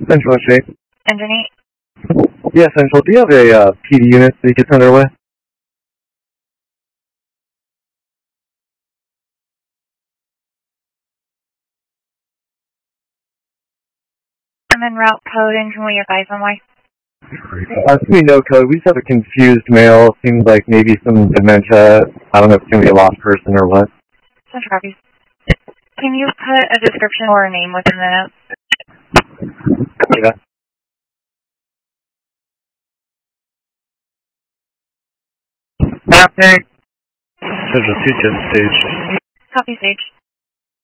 Central Shake. Engine 8. Yeah, Central. Do you have a PD unit that you could send our way? I'm en route code. Engine, will you advise on why? It's me, no code. We just have a confused male. Seems like maybe some dementia. I don't know if it's going to be a lost person or what. Central copies. Can you put a description or a name within the notes? Yeah. Mapping. There's a feature stage. Copy, Sage.